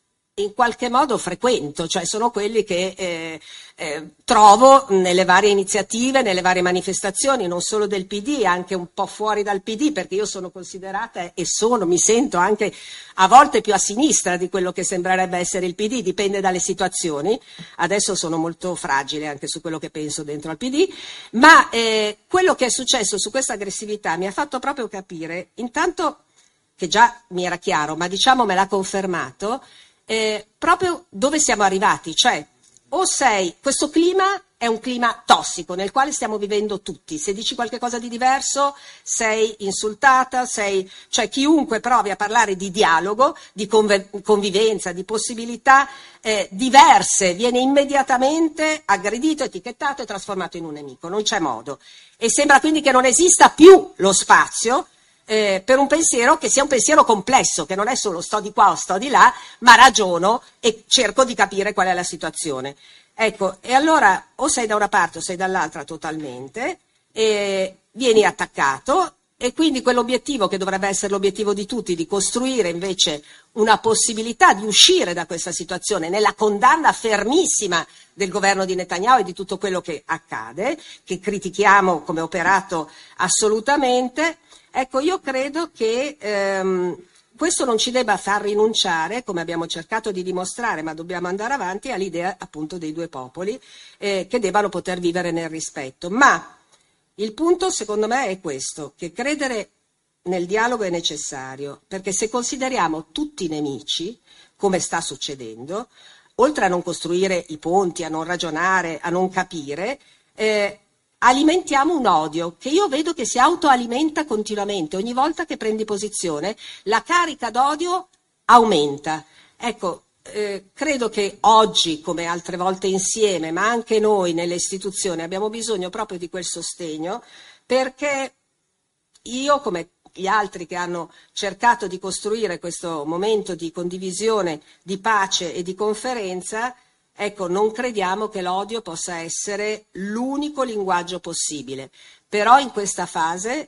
in qualche modo frequento, cioè sono quelli che eh, eh, trovo nelle varie iniziative, nelle varie manifestazioni, non solo del P D, anche un po' fuori dal P D, perché io sono considerata e sono, mi sento anche a volte più a sinistra di quello che sembrerebbe essere il P D, dipende dalle situazioni. Adesso sono molto fragile anche su quello che penso dentro al P D, ma eh, quello che è successo su questa aggressività mi ha fatto proprio capire, intanto che già mi era chiaro, ma diciamo me l'ha confermato, Eh, proprio dove siamo arrivati, cioè o sei, questo clima è un clima tossico nel quale stiamo vivendo tutti, se dici qualche cosa di diverso sei insultata, sei, cioè chiunque provi a parlare di dialogo, di conv- convivenza, di possibilità eh, diverse viene immediatamente aggredito, etichettato e trasformato in un nemico, non c'è modo, e sembra quindi che non esista più lo spazio Eh, per un pensiero che sia un pensiero complesso, che non è solo sto di qua o sto di là, ma ragiono e cerco di capire qual è la situazione. Ecco, e allora o sei da una parte o sei dall'altra totalmente, e vieni attaccato, e quindi quell'obiettivo che dovrebbe essere l'obiettivo di tutti, di costruire invece una possibilità di uscire da questa situazione nella condanna fermissima del governo di Netanyahu e di tutto quello che accade, che critichiamo come operato assolutamente. Ecco, io credo che ehm, questo non ci debba far rinunciare, come abbiamo cercato di dimostrare, ma dobbiamo andare avanti, all'idea appunto dei due popoli eh, che debbano poter vivere nel rispetto. Ma il punto secondo me è questo, che credere nel dialogo è necessario, perché se consideriamo tutti nemici, come sta succedendo, oltre a non costruire i ponti, a non ragionare, a non capire, eh, alimentiamo un odio che io vedo che si autoalimenta continuamente. Ogni volta che prendi posizione, la carica d'odio aumenta. Ecco, eh, credo che oggi, come altre volte insieme, ma anche noi nelle istituzioni, abbiamo bisogno proprio di quel sostegno, perché io, come gli altri che hanno cercato di costruire questo momento di condivisione, di pace e di conferenza, ecco, non crediamo che l'odio possa essere l'unico linguaggio possibile, però in questa fase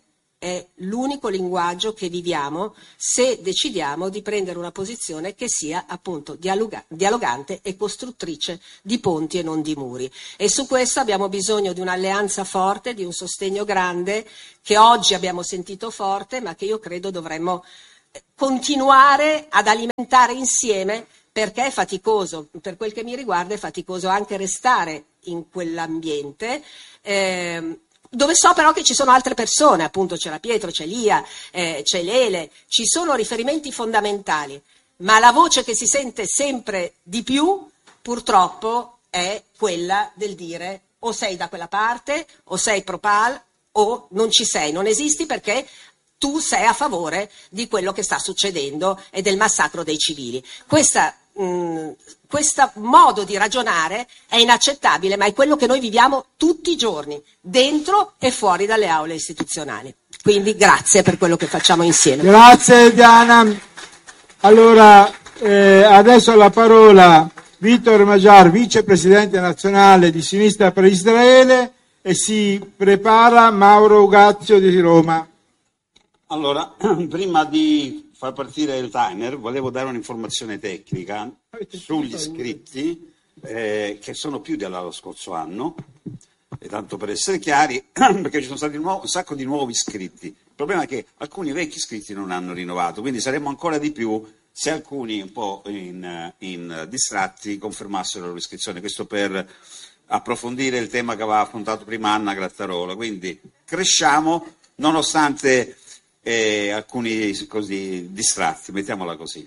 è l'unico linguaggio che viviamo se decidiamo di prendere una posizione che sia appunto dialoga- dialogante e costruttrice di ponti e non di muri. E su questo abbiamo bisogno di un'alleanza forte, di un sostegno grande, che oggi abbiamo sentito forte, ma che io credo dovremmo continuare ad alimentare insieme, perché è faticoso, per quel che mi riguarda è faticoso anche restare in quell'ambiente, eh, dove so però che ci sono altre persone, appunto c'è la Pietro, c'è Lia, eh, c'è Lele, ci sono riferimenti fondamentali, ma la voce che si sente sempre di più purtroppo è quella del dire o sei da quella parte o sei pro Pal o non ci sei, non esisti perché tu sei a favore di quello che sta succedendo e del massacro dei civili. Questa questo modo di ragionare è inaccettabile, ma è quello che noi viviamo tutti i giorni, dentro e fuori dalle aule istituzionali. Quindi grazie per quello che facciamo insieme. Grazie Diana. Allora, eh, adesso la parola Vitor Magyar, vicepresidente nazionale di Sinistra per Israele, e si prepara Mauro Ugazio di Roma. Allora, prima di far partire il timer, volevo dare un'informazione tecnica sugli iscritti, eh, che sono più dello scorso anno, e tanto per essere chiari, perché ci sono stati un, nuovo, un sacco di nuovi iscritti. Il problema è che alcuni vecchi iscritti non hanno rinnovato, quindi saremmo ancora di più se alcuni un po' in, in distratti confermassero la loro iscrizione. Questo per approfondire il tema che aveva affrontato prima Anna Grattarola. Quindi cresciamo nonostante E alcuni così distratti, mettiamola così.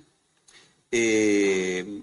E,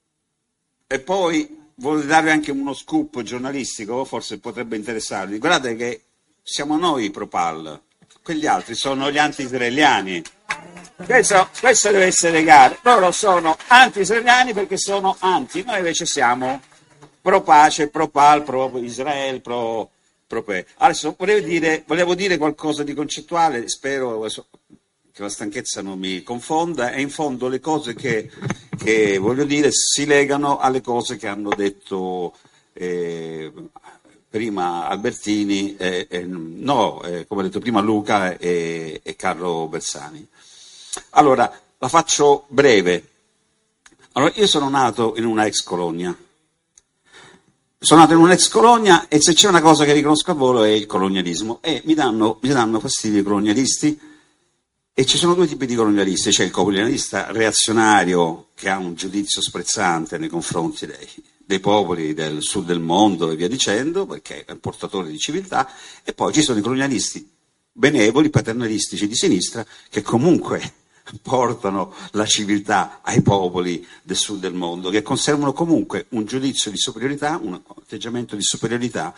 e poi voglio darvi anche uno scoop giornalistico, forse potrebbe interessarvi. Guardate che siamo noi pro Pal, quegli altri sono gli anti-israeliani. Questo, questo deve essere chiaro. Loro sono anti-israeliani perché sono anti, noi invece siamo pro pace, pro Pal, pro Israele, pro... Adesso volevo dire, volevo dire qualcosa di concettuale, spero che la stanchezza non mi confonda, e in fondo le cose che, che voglio dire si legano alle cose che hanno detto eh, prima Albertini, eh, eh, no, eh, come ho detto prima Luca e, e Carlo Bersani. Allora, la faccio breve. Allora, io sono nato in una ex colonia. Sono nato in un'ex colonia e se c'è una cosa che riconosco a volo è il colonialismo, e mi danno, mi danno fastidio i colonialisti, e ci sono due tipi di colonialisti. C'è il colonialista reazionario che ha un giudizio sprezzante nei confronti dei, dei popoli del sud del mondo e via dicendo, perché è un portatore di civiltà, e poi ci sono i colonialisti benevoli, paternalistici di sinistra, che comunque portano la civiltà ai popoli del sud del mondo, che conservano comunque un giudizio di superiorità, un atteggiamento di superiorità,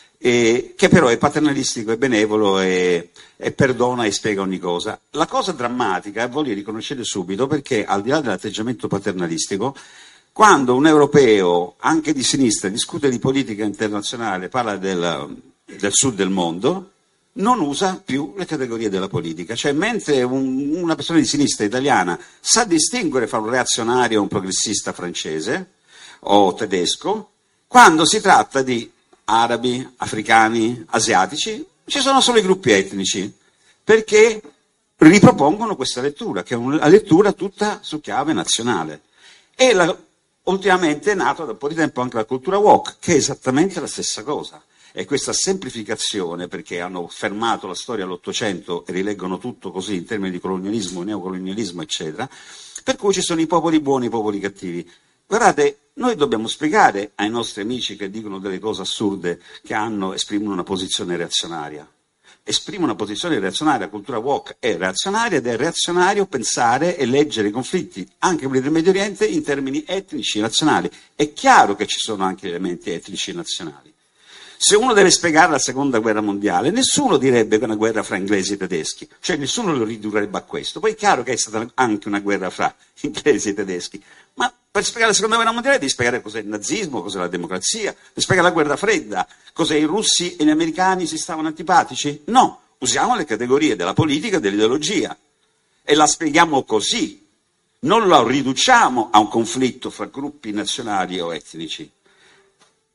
e che però è paternalistico e benevolo e, e perdona e spiega ogni cosa. La cosa drammatica, e voi riconoscete subito, perché al di là dell'atteggiamento paternalistico, quando un europeo, anche di sinistra, discute di politica internazionale, parla del, del sud del mondo, non usa più le categorie della politica. Cioè, mentre un, una persona di sinistra italiana sa distinguere fra un reazionario e un progressista francese o tedesco, quando si tratta di arabi, africani, asiatici, ci sono solo i gruppi etnici, perché ripropongono questa lettura, che è una lettura tutta su chiave nazionale. E la, ultimamente è nata da un po' di tempo anche la cultura woke, che è esattamente la stessa cosa. E questa semplificazione, perché hanno fermato la storia all'Ottocento e rileggono tutto così in termini di colonialismo, neocolonialismo, eccetera, per cui ci sono i popoli buoni e i popoli cattivi. Guardate, noi dobbiamo spiegare ai nostri amici che dicono delle cose assurde, che hanno, esprimono una posizione reazionaria. Esprime una posizione reazionaria, la cultura woke è reazionaria, ed è reazionario pensare e leggere i conflitti, anche quelli del Medio Oriente, in termini etnici, nazionali. È chiaro che ci sono anche elementi etnici nazionali. Se uno deve spiegare la seconda guerra mondiale, nessuno direbbe che è una guerra fra inglesi e tedeschi, cioè nessuno lo ridurrebbe a questo. Poi è chiaro che è stata anche una guerra fra inglesi e tedeschi, ma per spiegare la seconda guerra mondiale devi spiegare cos'è il nazismo, cos'è la democrazia, devi spiegare la guerra fredda, cos'è i russi e gli americani si stavano antipatici? No, usiamo le categorie della politica e dell'ideologia e la spieghiamo così, non la riduciamo a un conflitto fra gruppi nazionali o etnici.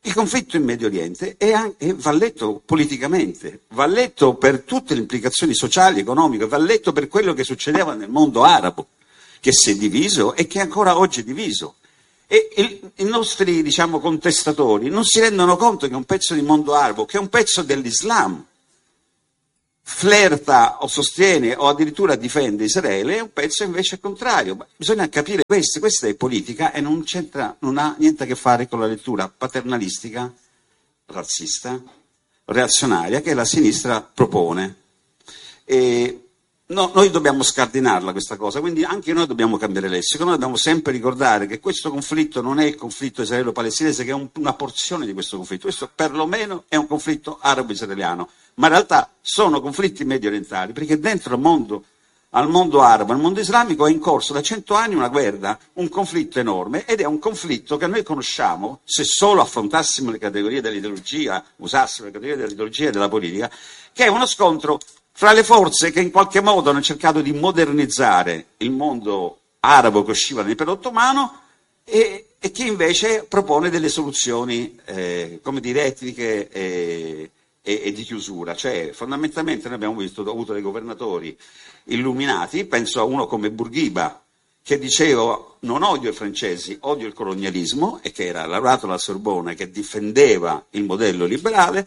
Il conflitto in Medio Oriente è anche, va letto politicamente, va letto per tutte le implicazioni sociali, economiche, va letto per quello che succedeva nel mondo arabo, che si è diviso e che ancora oggi è diviso. E il, i nostri, diciamo, contestatori non si rendono conto che un pezzo di mondo arabo, che è un pezzo dell'Islam, flirta o sostiene o addirittura difende Israele, è un pezzo invece contrario. Ma bisogna capire questo, questa è politica e non c'entra, non ha niente a che fare con la lettura paternalistica, razzista, reazionaria che la sinistra propone. E no, noi dobbiamo scardinarla questa cosa, quindi anche noi dobbiamo cambiare lessico, noi dobbiamo sempre ricordare che questo conflitto non è il conflitto israelo-palestinese, che è un, una porzione di questo conflitto, questo perlomeno è un conflitto arabo-israeliano, ma in realtà sono conflitti medio orientali, perché dentro al mondo, al mondo arabo, al mondo islamico è in corso da cento anni una guerra, un conflitto enorme, ed è un conflitto che noi conosciamo, se solo affrontassimo le categorie dell'ideologia, usassimo le categorie dell'ideologia e della politica, che è uno scontro fra le forze che in qualche modo hanno cercato di modernizzare il mondo arabo che usciva dall'impero ottomano e, e che invece propone delle soluzioni, eh, come dire, etniche e, e, e di chiusura. Cioè, fondamentalmente noi abbiamo visto, avuto dei governatori illuminati, penso a uno come Bourguiba, che diceva non odio i francesi, odio il colonialismo, e che era laureato alla Sorbona e che difendeva il modello liberale.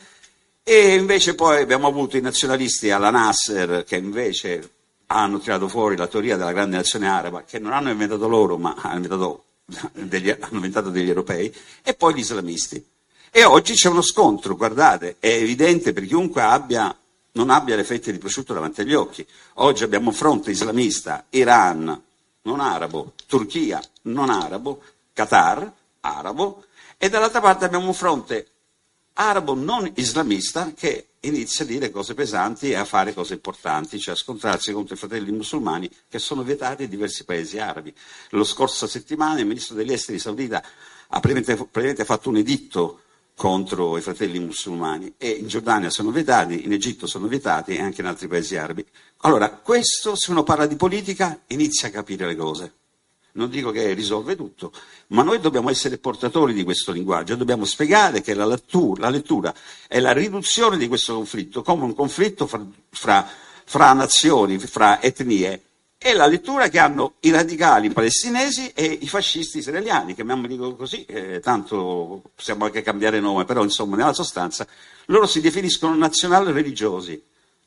E invece poi abbiamo avuto i nazionalisti alla Nasser, che invece hanno tirato fuori la teoria della grande nazione araba, che non hanno inventato loro, ma hanno inventato degli, hanno inventato degli europei, e poi gli islamisti. E oggi c'è uno scontro, guardate, è evidente per chiunque abbia, non abbia le fette di prosciutto davanti agli occhi. Oggi abbiamo un fronte islamista, Iran, non arabo, Turchia, non arabo, Qatar, arabo, e dall'altra parte abbiamo un fronte arabo non islamista che inizia a dire cose pesanti e a fare cose importanti, cioè a scontrarsi contro i fratelli musulmani che sono vietati in diversi paesi arabi. La scorsa settimana il ministro degli esteri saudita ha praticamente fatto un editto contro i fratelli musulmani, e in Giordania sono vietati, in Egitto sono vietati e anche in altri paesi arabi. Allora, questo, se uno parla di politica, inizia a capire le cose. Non dico che risolve tutto, ma noi dobbiamo essere portatori di questo linguaggio, dobbiamo spiegare che la lettura, la lettura è la riduzione di questo conflitto come un conflitto fra, fra, fra nazioni, fra etnie, e la lettura che hanno i radicali palestinesi e i fascisti israeliani, chiamiamoli così, eh, tanto possiamo anche cambiare nome, però insomma nella sostanza loro si definiscono nazional religiosi,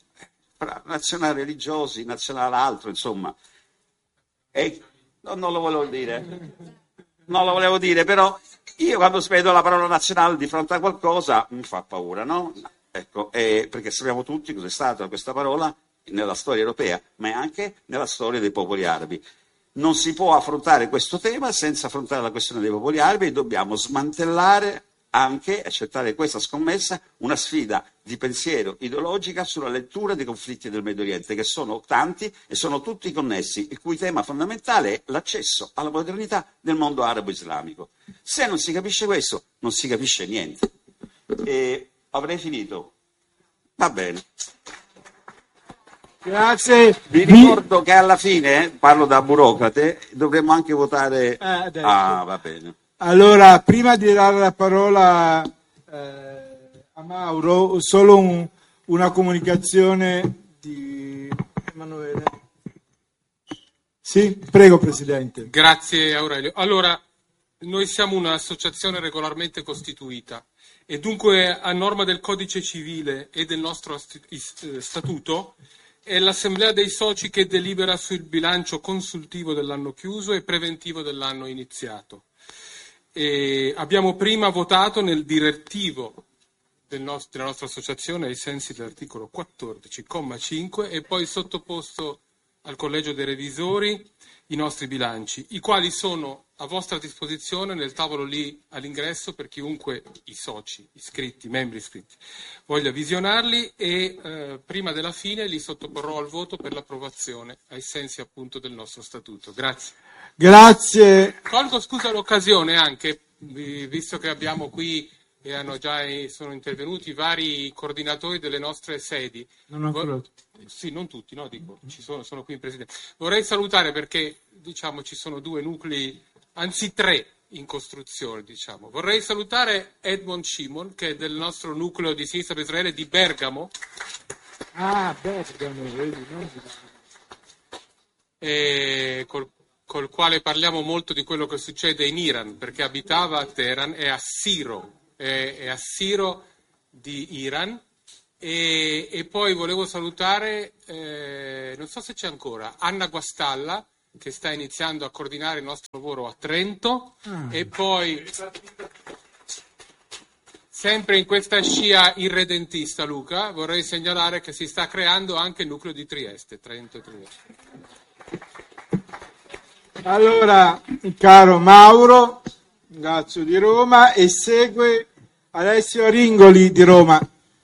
fra nazional religiosi, nazionale altro, insomma. E, No, non lo volevo dire, non lo volevo dire, però io quando vedo la parola nazionale di fronte a qualcosa mi fa paura, no? Ecco, eh, perché sappiamo tutti cos'è stata questa parola nella storia europea, ma anche nella storia dei popoli arabi. Non si può affrontare questo tema senza affrontare la questione dei popoli arabi, e dobbiamo smantellare anche, accettare questa scommessa, una sfida di pensiero ideologica sulla lettura dei conflitti del Medio Oriente, che sono tanti e sono tutti connessi, il cui tema fondamentale è l'accesso alla modernità del mondo arabo-islamico. Se non si capisce questo, non si capisce niente. E avrei finito. Va bene. Grazie. Vi ricordo che alla fine, parlo da burocrate, dovremmo anche votare... Eh, adesso. Ah, va bene. Allora, prima di dare la parola eh, a Mauro, solo un, una comunicazione di Emanuele. Sì, prego Presidente. Grazie Aurelio. Allora, noi siamo un'associazione regolarmente costituita e dunque a norma del Codice Civile e del nostro statuto è l'Assemblea dei Soci che delibera sul bilancio consultivo dell'anno chiuso e preventivo dell'anno iniziato. E abbiamo prima votato nel direttivo del nostro, della nostra associazione ai sensi dell'articolo quattordici, comma cinque, e poi sottoposto al Collegio dei Revisori i nostri bilanci, i quali sono a vostra disposizione nel tavolo lì all'ingresso per chiunque, i soci iscritti, membri iscritti, voglia visionarli, e eh, prima della fine li sottoporrò al voto per l'approvazione ai sensi appunto del nostro statuto. Grazie. Grazie. Colgo scusa l'occasione anche, visto che abbiamo qui e hanno già sono intervenuti vari coordinatori delle nostre sedi. Non ancora tutti. Sì, non tutti, no, dico, ci sono, sono qui in Presidente. Vorrei salutare perché diciamo ci sono due nuclei, anzi tre, in costruzione, diciamo. Vorrei salutare Edmond Shimon, che è del nostro nucleo di Sinistra per Israele di Bergamo. Ah, Bergamo, vedi, non E col, col quale parliamo molto di quello che succede in Iran, perché abitava a Teheran, è assiro, è, è assiro di Iran. E, e poi volevo salutare, eh, non so se c'è ancora, Anna Guastalla, che sta iniziando a coordinare il nostro lavoro a Trento, ah. E poi sempre in questa scia irredentista, Luca, vorrei segnalare che si sta creando anche il nucleo di Trieste, Trento e Trieste. Allora, caro Mauro, Gazzo di Roma, e segue Alessio Ringoli di Roma.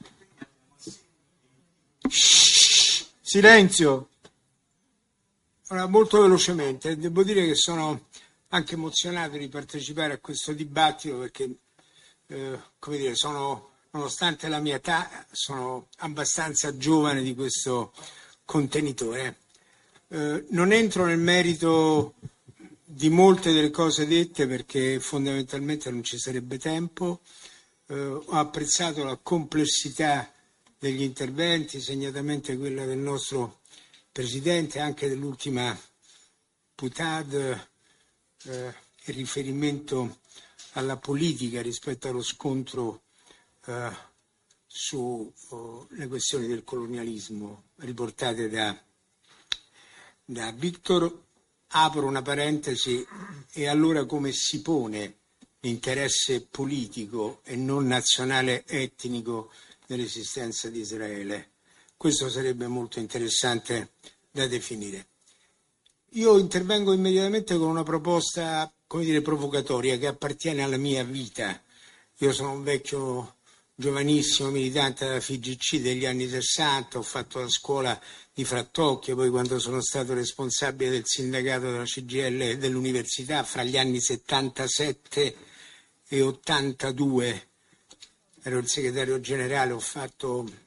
Shhh, silenzio. Allora, molto velocemente, devo dire che sono anche emozionato di partecipare a questo dibattito perché, eh, come dire, sono, nonostante la mia età, sono abbastanza giovane di questo contenitore. Eh, non entro nel merito di molte delle cose dette perché fondamentalmente non ci sarebbe tempo. Eh, ho apprezzato la complessità degli interventi, segnatamente quella del nostro Presidente, anche dell'ultima putad, eh, il riferimento alla politica rispetto allo scontro eh, sulle oh, questioni del colonialismo riportate da, da Victor. Apro una parentesi, e allora come si pone l'interesse politico e non nazionale etnico dell'esistenza di Israele? Questo sarebbe molto interessante da definire. Io intervengo immediatamente con una proposta, come dire, provocatoria che appartiene alla mia vita. Io sono un vecchio, giovanissimo militante della F I G C degli anni sessanta, ho fatto la scuola di Frattocchio, poi quando sono stato responsabile del sindacato della C G I L dell'università fra gli anni settantasette e ottantadue, ero il segretario generale, ho fatto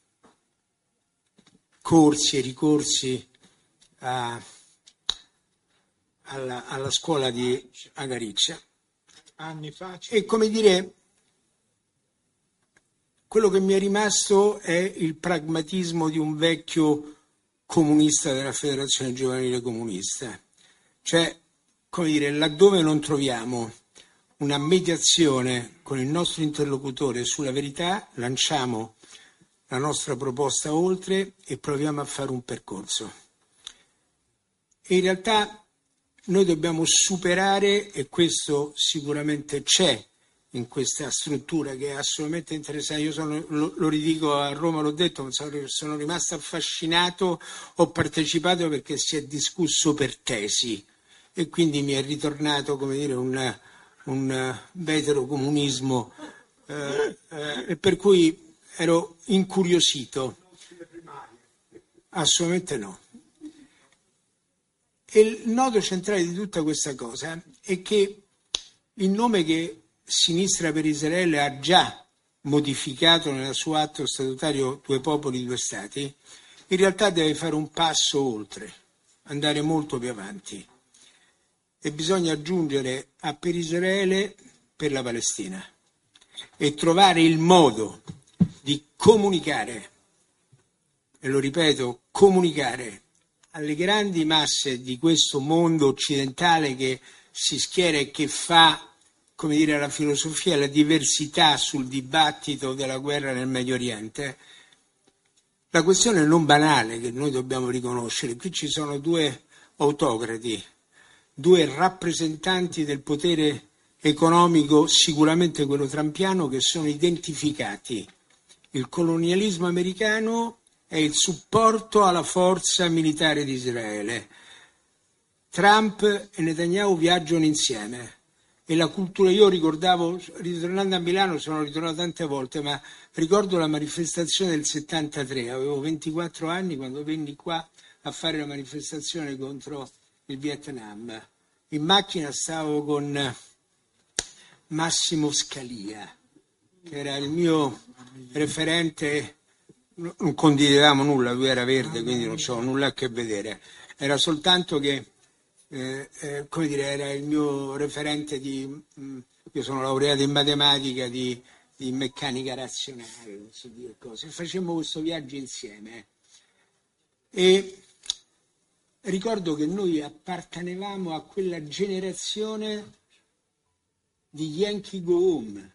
corsi e ricorsi a, alla, alla scuola di Agariccia. Anni fa. E come dire, quello che mi è rimasto è il pragmatismo di un vecchio comunista della Federazione Giovanile Comunista. Cioè, come dire, laddove non troviamo una mediazione con il nostro interlocutore sulla verità, lanciamo la nostra proposta oltre e proviamo a fare un percorso. E in realtà noi dobbiamo superare, e questo sicuramente c'è in questa struttura che è assolutamente interessante. Io sono, lo, lo ridico a Roma, l'ho detto, sono rimasto affascinato, ho partecipato perché si è discusso per tesi e quindi mi è ritornato, come dire, un, un veterocomunismo eh, eh, e per cui ero incuriosito. Assolutamente no. E il nodo centrale di tutta questa cosa è che il nome che Sinistra per Israele ha già modificato nel suo atto statutario Due Popoli, Due Stati, in realtà deve fare un passo oltre, andare molto più avanti. E bisogna aggiungere a per Israele per la Palestina e trovare il modo di comunicare, e lo ripeto, comunicare alle grandi masse di questo mondo occidentale che si schiera e che fa, come dire, la filosofia, la diversità sul dibattito della guerra nel Medio Oriente, la questione non banale che noi dobbiamo riconoscere. Qui ci sono due autocrati, due rappresentanti del potere economico, sicuramente quello trumpiano, che sono identificati. Il colonialismo americano è il supporto alla forza militare di Israele. Trump e Netanyahu viaggiano insieme. E la cultura, io ricordavo, ritornando a Milano, sono ritornato tante volte, ma ricordo la manifestazione del settantatré, avevo ventiquattro anni quando venni qua a fare la manifestazione contro il Vietnam. In macchina stavo con Massimo Scalia, che era il mio referente, non condividevamo nulla, lui era verde, quindi non c'ho nulla a che vedere, era soltanto che eh, eh, come dire, era il mio referente di, mh, io sono laureato in matematica, di, di meccanica razionale, non so dire cose, facemmo questo viaggio insieme e ricordo che noi appartenevamo a quella generazione di Yankee Go Home,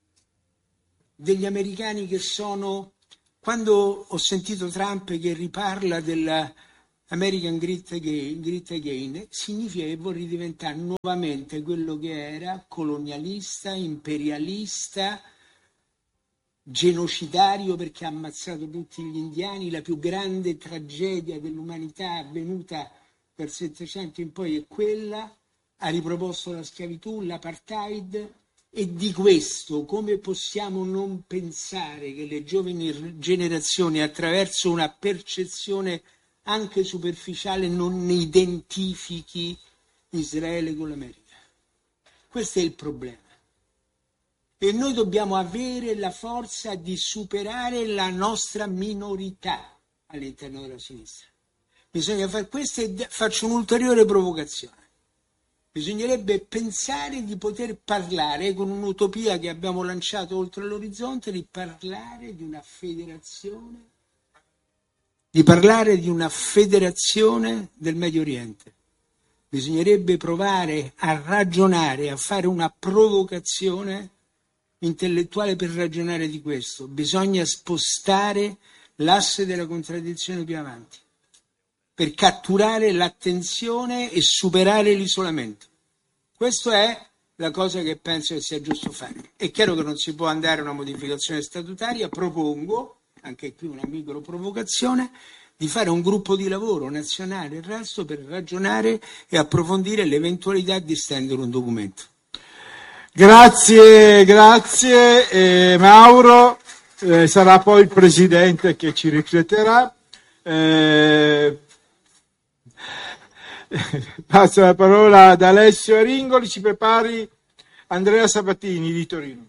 degli americani che sono, quando ho sentito Trump che riparla della American Grit Again, Grit Again, significa che vuole ridiventare nuovamente quello che era, colonialista, imperialista, genocidario perché ha ammazzato tutti gli indiani, la più grande tragedia dell'umanità avvenuta dal Settecento in poi è quella, ha riproposto la schiavitù, l'apartheid, e di questo come possiamo non pensare che le giovani generazioni attraverso una percezione anche superficiale non ne identifichi Israele con l'America. Questo è il problema. E noi dobbiamo avere la forza di superare la nostra minorità all'interno della sinistra. Bisogna fare questo e faccio un'ulteriore provocazione. Bisognerebbe pensare di poter parlare, con un'utopia che abbiamo lanciato oltre l'orizzonte, di parlare di una federazione, di parlare di una federazione del Medio Oriente. Bisognerebbe provare a ragionare, a fare una provocazione intellettuale per ragionare di questo. Bisogna spostare l'asse della contraddizione più avanti, per catturare l'attenzione e superare l'isolamento. Questa è la cosa che penso che sia giusto fare. È chiaro che non si può andare a una modificazione statutaria, propongo, anche qui una micro provocazione, di fare un gruppo di lavoro nazionale e il resto per ragionare e approfondire l'eventualità di stendere un documento. Grazie, grazie eh, Mauro, eh, sarà poi il Presidente che ci rifletterà. Eh, Passo la parola ad Alessio Aringoli, ci prepari Andrea Sabatini di Torino.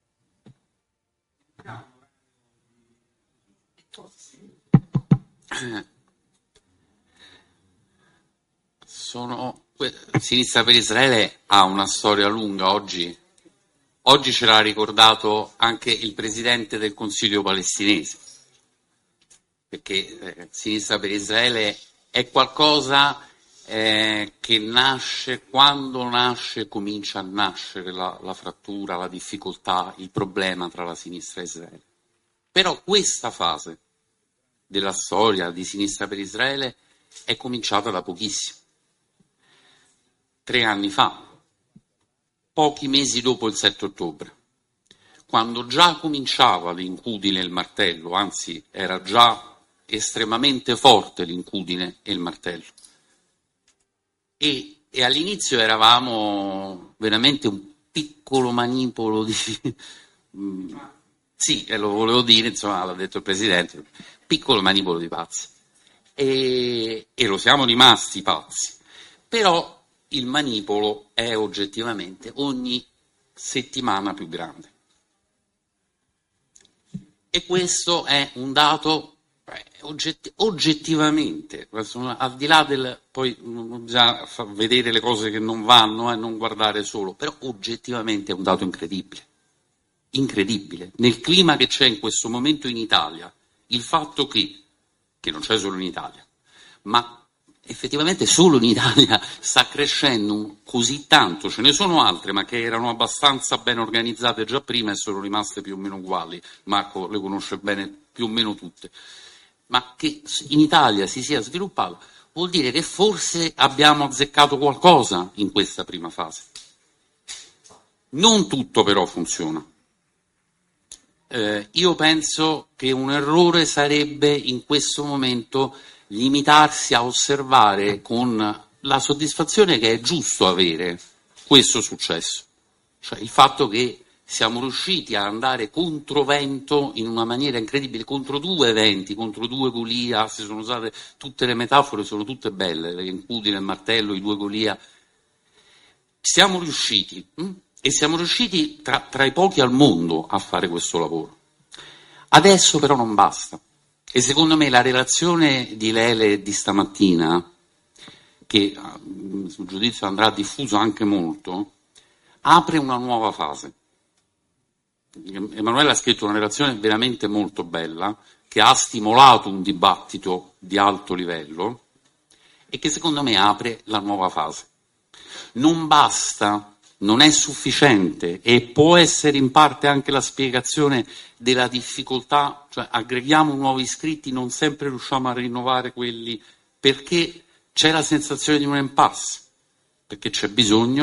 Sono, Sinistra per Israele ha una storia lunga. Oggi, oggi ce l'ha ricordato anche il Presidente del Consiglio palestinese, perché eh, Sinistra per Israele è qualcosa Eh, che nasce, quando nasce comincia a nascere la, la frattura, la difficoltà, il problema tra la sinistra e Israele. Però questa fase della storia di Sinistra per Israele è cominciata da pochissimo. Tre anni fa, pochi mesi dopo il sette ottobre, quando già cominciava l'incudine e il martello, anzi era già estremamente forte l'incudine e il martello. E, e all'inizio eravamo veramente un piccolo manipolo di... sì, lo volevo dire, insomma, l'ha detto il Presidente, piccolo manipolo di pazzi. E, e lo siamo rimasti pazzi. Però il manipolo è oggettivamente ogni settimana più grande. E questo è un dato... Oggetti, oggettivamente, al di là del, poi non bisogna far vedere le cose che non vanno e eh, non guardare solo, però oggettivamente è un dato incredibile, incredibile. Nel clima che c'è in questo momento in Italia, il fatto che, che non c'è solo in Italia, ma effettivamente solo in Italia sta crescendo così tanto, ce ne sono altre ma che erano abbastanza ben organizzate già prima e sono rimaste più o meno uguali, Marco le conosce bene più o meno tutte. Ma che in Italia si sia sviluppato, vuol dire che forse abbiamo azzeccato qualcosa in questa prima fase. Non tutto però funziona. Eh, io penso che un errore sarebbe in questo momento limitarsi a osservare con la soddisfazione che è giusto avere questo successo. Cioè il fatto che siamo riusciti a andare contro vento in una maniera incredibile, contro due eventi, contro due Golia, si sono usate tutte le metafore, sono tutte belle, l'incudine, il martello, i due Golia. Siamo riusciti, hm? e siamo riusciti tra, tra i pochi al mondo a fare questo lavoro. Adesso però non basta. E secondo me la relazione di Lele di stamattina che a suo giudizio andrà diffuso anche molto, apre una nuova fase. Emanuele ha scritto una relazione veramente molto bella, che ha stimolato un dibattito di alto livello e che secondo me apre la nuova fase. Non basta, non è sufficiente e può essere in parte anche la spiegazione della difficoltà, cioè aggreghiamo nuovi iscritti, non sempre riusciamo a rinnovare quelli perché c'è la sensazione di un impasse, perché c'è bisogno